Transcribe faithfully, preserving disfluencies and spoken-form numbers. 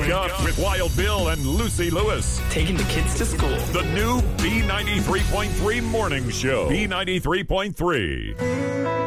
Wake Up with Wild Bill and Lucy Lewis. Taking the kids to school. The new B ninety-three point three Morning Show. B ninety-three point three.